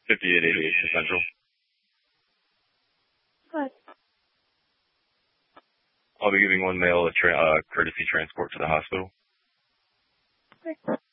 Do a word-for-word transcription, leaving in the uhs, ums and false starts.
fifty-eight eighty Central. Good. I'll be giving one male a tra- uh, courtesy transport to the hospital. Okay.